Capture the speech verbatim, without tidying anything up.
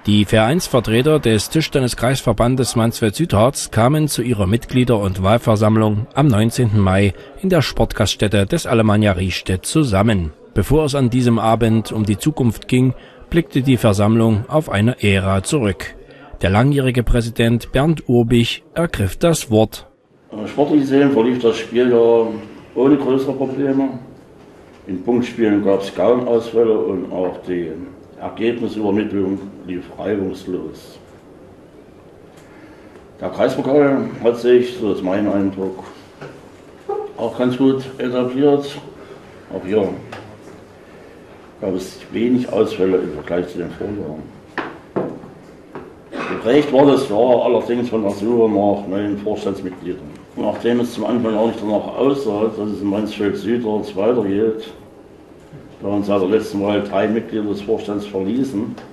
Die Vereinsvertreter des Tischtennis-Kreisverbandes Mansfeld-Südharz kamen zu ihrer Mitglieder- und Wahlversammlung am neunzehnten Mai in der Sportgaststätte des Alemannia Riestedt zusammen. Bevor es an diesem Abend um die Zukunft ging, blickte die Versammlung auf eine Ära zurück. Der langjährige Präsident Bernd Urbich ergriff das Wort. Sportlich gesehen verlief das Spiel ja ohne größere Probleme. In Punktspielen gab es kaum Ausfälle und auch die Ergebnisübermittlung lief reibungslos. Der Kreispokal hat sich, so ist mein Eindruck, auch ganz gut etabliert. Auch hier gab es wenig Ausfälle im Vergleich zu den Vorjahren. Geprägt war das Jahr allerdings von der Suche nach neuen Vorstandsmitgliedern. Nachdem es zum Anfang auch nicht danach aussah, dass es in Mansfeld-Südharz weitergeht, da uns seit der letzten Wahl drei Mitglieder des Vorstands verließen,